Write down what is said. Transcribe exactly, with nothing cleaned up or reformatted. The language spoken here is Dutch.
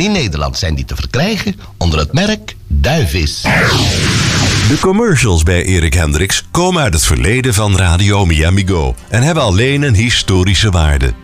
in Nederland zijn die te verkrijgen onder het merk Duivis. De commercials bij Erik Hendricks komen uit het verleden van Radio Miami Go en hebben alleen een historische waarde.